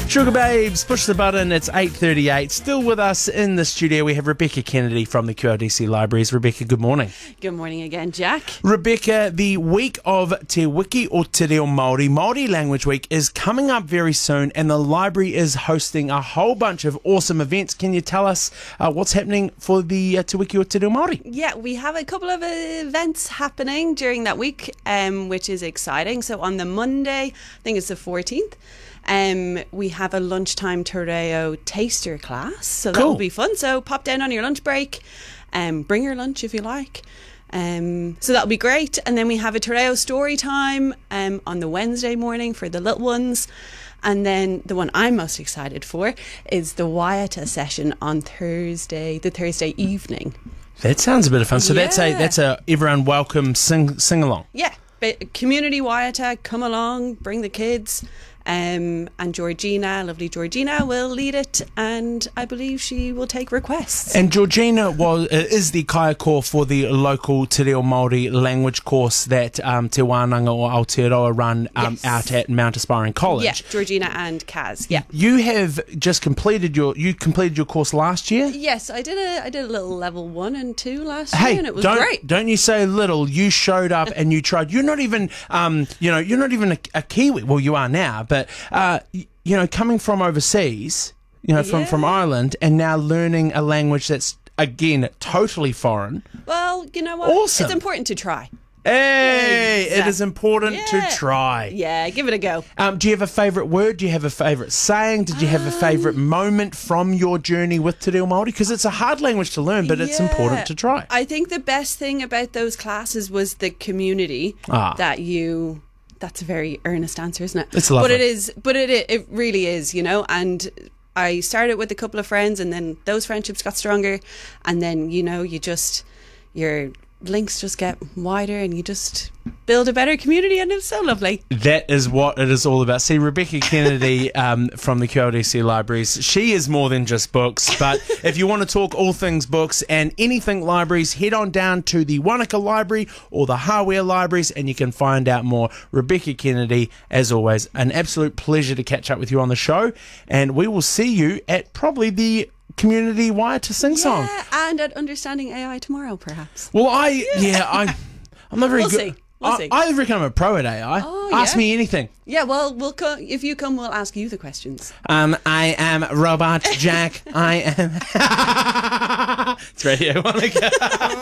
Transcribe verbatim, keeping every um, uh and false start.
Sugar Babes, push the button. It's eight thirty-eight. Still with us in the studio, we have Rebecca Kennedy from the Q L D C Libraries. Rebecca, good morning. Good morning again, Jack. Rebecca, the week of Te Wiki o Te Reo Māori, Māori Language Week, is coming up very soon, and the library is hosting a whole bunch of awesome events. Can you tell us uh, what's happening for the uh, Te Wiki o Te Reo Māori? Yeah, we have a couple of uh, events happening during that week, um, which is exciting. So on the Monday, I think it's the fourteenth, Um, we have a lunchtime Te Reo taster class, so that Cool. will be fun. So pop down on your lunch break, um, bring your lunch if you like. Um, so that'll be great. And then we have a Te Reo story time um, on the Wednesday morning for the little ones. And then the one I'm most excited for is the Waiata session on Thursday, the Thursday evening. That sounds a bit of fun. So that's a Yeah. that's a everyone welcome sing sing along. Yeah, but community Waiata, come along, bring the kids. Um, and Georgina, lovely Georgina, will lead it, and I believe she will take requests. And Georgina was uh, is the kaiako for the local Te Reo Māori language course that um, Te Wānanga or Aotearoa run um, Yes. out at Mount Aspiring College. Yeah, Georgina and Kaz. Yeah. You have just completed your you completed your course last year. Yes, I did a I did a little level one and two last Hey, year, and it was don't great. don't you say little? You showed up and you tried. You're not even um you know you're not even a, a Kiwi. Well, you are now, but uh y- you know coming from overseas, you know from from Yeah. Ireland, and now learning a language that's again totally foreign. Well, you know what? Awesome. It's important to try. Hey, Exact- it is important Yeah. to try. Yeah, give it a go. Um, do you have a favourite word? Do you have a favourite saying? Did you have a favourite Um, moment from your journey with Te Reo Māori? Because it's a hard language to learn, but it's Yeah. important to try. I think the best thing about those classes was the community Ah. that you. That's a very earnest answer, isn't it? It's lovely. But it is. But it it really is, you know. And I started with a couple of friends, and then those friendships got stronger, and then you know you just your links just get wider, and you just build a better community, and it's so lovely. That is what it is all about. See, Rebecca Kennedy um, from the Q L D C Libraries, she is more than just books, but if you want to talk all things books and anything libraries, head on down to the Wanaka Library or the Hawea Libraries and you can find out more. Rebecca Kennedy, as always, an absolute pleasure to catch up with you on the show, and we will see you at probably the Community Waiata Sing Song. Yeah, and at Understanding A I tomorrow, perhaps. Well, I, yeah, I, I'm not very We'll good. see. We'll I, see. I reckon I'm a pro at A I. Oh, Ask yeah? me anything. Yeah, well, we'll co- if you come, we'll ask you the questions. Um, I am Robot Jack. I am. It's Radio Wanaka.